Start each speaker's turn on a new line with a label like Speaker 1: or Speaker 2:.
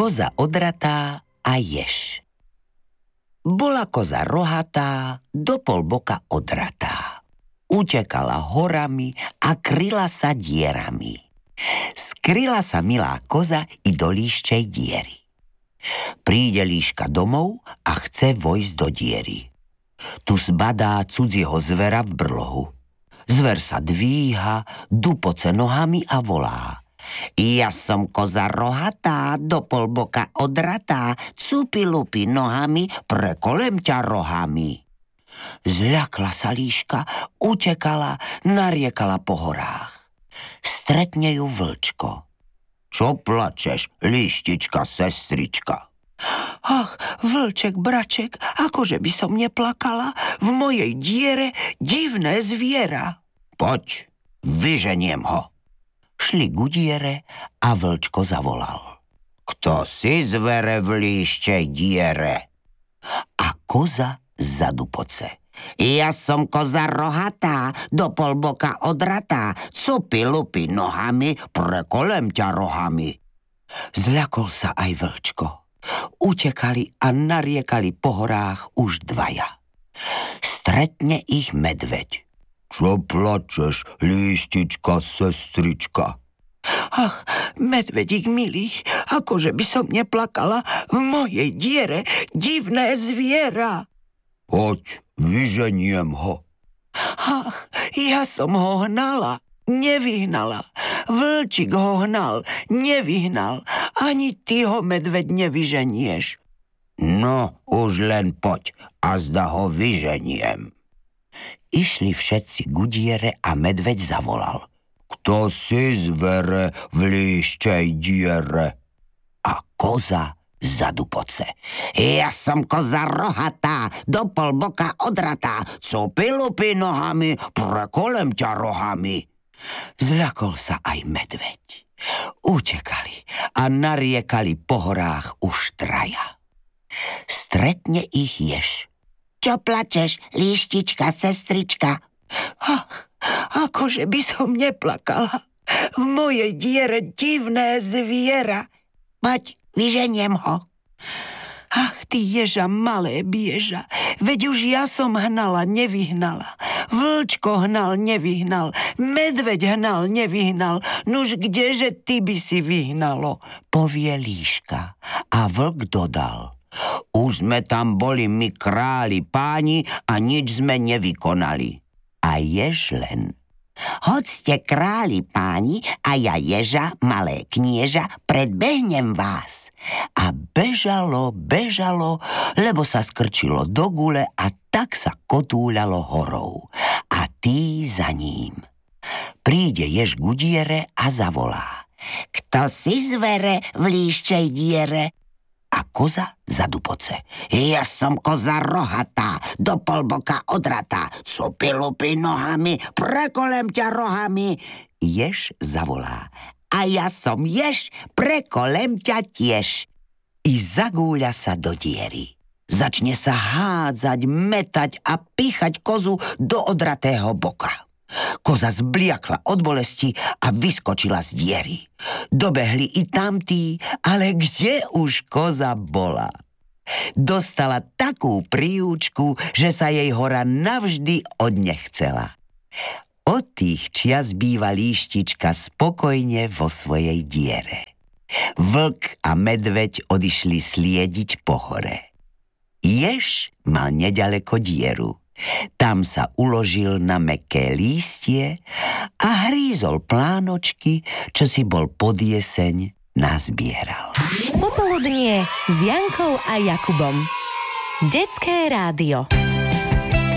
Speaker 1: Koza odratá a jež. Bola koza rohatá, do polboka odratá. Utekala horami a kryla sa dierami. Skryla sa milá koza i do líščej diery. Príde líška domov a chce vojsť do diery. Tu zbadá cudzieho zvera v brlohu. Zver sa dvíha, dupoce nohami a volá. Ja som koza rohatá, do polboka odratá, cupi-lupi nohami, prekolem ťa rohami. Zľakla sa líška, utekala, nariekala po horách. Stretne ju vlčko. Čo plačeš, líštička, sestrička? Ach, vlček, braček, akože by som neplakala, v mojej diere divné zviera. Poď, vyženiem ho. Šli ku diere a vlčko zavolal. Kto si, zvere, v líščej diere? A koza za dupoce. Ja som koza rohatá, do polboka odratá, cupi-lupi nohami, prekolem ťa rohami. Zľakol sa aj vlčko. Utekali a nariekali po horách už dvaja. Stretne ich medveď. Čo plačeš, líštička, sestrička? Ach, medvedík milý, akože by som neplakala, v mojej diere divné zviera. Poď, vyženiem ho. Ach, ja som ho hnala, nevyhnala. Vlčík ho hnal, nevyhnal. Ani ty ho, medveď, nevyženieš. No, už len poď, azda ho vyženiem. Išli všetci ku diere a medveď zavolal. Kto si, zvere, v líščej diere? A koza za dupoce. Ja som koza rohatá, do polboka odratá, cupi-lupi nohami, prekolem ťa rohami. Zľakol sa aj medveď. Utekali a nariekali po horách už traja. Stretne ich jež. Čo plačeš, líštička, sestrička? Ach, akože by som neplakala, v mojej diere divné zviera. Poď, vyženiem ho. Ach, ty ježa, malé bieža, veď už ja som hnala, nevyhnala. Vlčko hnal, nevyhnal, medveď hnal, nevyhnal. Nuž kdeže ty by si vyhnalo? Povie líška. A vlk dodal. Už sme tam boli my králi, páni a nič sme nevykonali. A jež len. Hoď ste králi, páni, a ja ježa, malé knieža, predbehnem vás. A bežalo, lebo sa skrčilo do gule a tak sa kotúľalo horou. A tí za ním. Príde jež ku diere a zavolá. Kto si, zvere, v líščej diere? A koza za dupoce. Ja som koza rohatá, do polboka odratá, cupi-lupi nohami, prekolem ťa rohami. Jež zavolá. A ja som jež, prekolem ťa tiež. I zagúľa sa do diery. Začne sa hádzať, metať a píchať kozu do odratého boka. Koza zbliakla od bolesti a vyskočila z diery. Dobehli i tamtí, ale kde už koza bola? Dostala takú príučku, že sa jej hora navždy odnechcela. Od tých čias býva líštička spokojne vo svojej diere. Vlk a medveď odišli sliediť po hore. Jež mal neďaleko dieru. Tam sa uložil na mäkké lístie a hrízol plánočky, čo si bol pod jeseň nazbieral.
Speaker 2: Popoludnie s Jankou a Jakubom. Detské rádio.